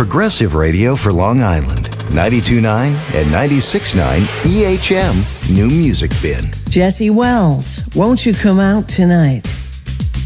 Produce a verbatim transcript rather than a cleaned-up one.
progressive radio for Long Island. ninety-two point nine and ninety-six point nine E H M New Music Bin. Jesse Wells, won't you come out tonight?